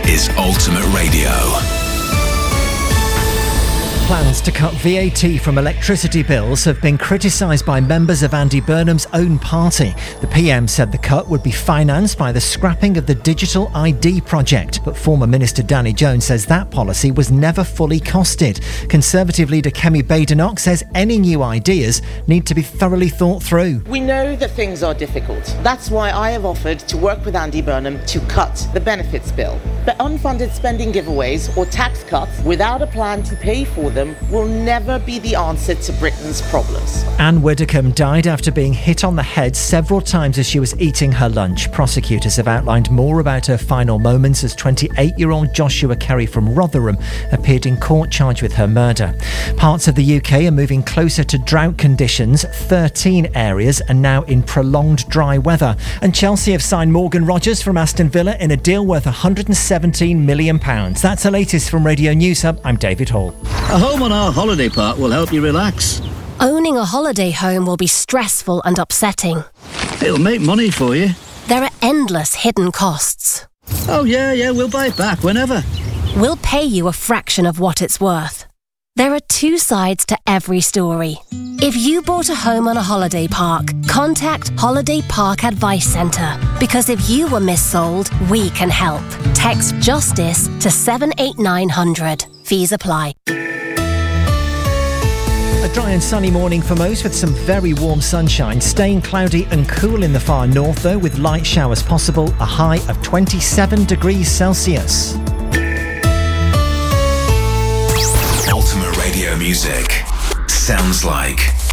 is Ultimate Radio. Plans to cut VAT from electricity bills have been criticised by members of Andy Burnham's own party. The PM said the cut would be financed by the scrapping of the Digital ID project, but former Minister Danny Jones says that policy was never fully costed. Conservative leader Kemi Badenoch says any new ideas need to be thoroughly thought through. We know that things are difficult. That's why I have offered to work with Andy Burnham to cut the benefits bill. But unfunded spending giveaways or tax cuts without a plan to pay for them will never be the answer to Britain's problems. Anne Widdecombe died after being hit on the head several times as she was eating her lunch. Prosecutors have outlined more about her final moments as 28-year-old Joshua Kerry from Rotherham appeared in court charged with her murder. Parts of the UK are moving closer to drought conditions. 13 areas are now in prolonged dry weather. And Chelsea have signed Morgan Rogers from Aston Villa in a deal worth £117 million. That's the latest from Radio News Hub. I'm David Hall. A home on our holiday park will help you relax. Owning a holiday home will be stressful and upsetting. It'll make money for you. There are endless hidden costs. Oh yeah, we'll buy it back whenever. We'll pay you a fraction of what it's worth. There are two sides to every story. If you bought a home on a holiday park, contact Holiday Park Advice Centre. Because if you were missold, we can help. Text JUSTICE to 78900. Fees apply. A dry and sunny morning for most with some very warm sunshine. Staying cloudy and cool in the far north though, with light showers possible. A high of 27 degrees Celsius. Ultimate Radio music sounds like